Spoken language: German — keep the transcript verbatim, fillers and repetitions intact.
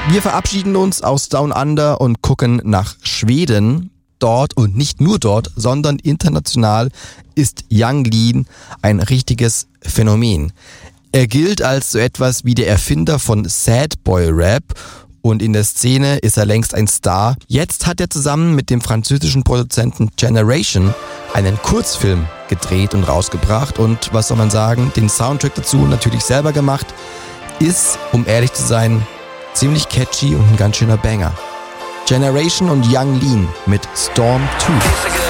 Wir verabschieden uns aus Down Under und gucken nach Schweden. Dort und nicht nur dort, sondern international ist Yung Lean ein richtiges Phänomen. Er gilt als so etwas wie der Erfinder von Sad Boy Rap und in der Szene ist er längst ein Star. Jetzt hat er zusammen mit dem französischen Produzenten Generation einen Kurzfilm gedreht und rausgebracht und was soll man sagen, den Soundtrack dazu natürlich selber gemacht, ist, um ehrlich zu sein, ziemlich catchy und ein ganz schöner Banger. Generation und Yung Lean mit Storm zwei.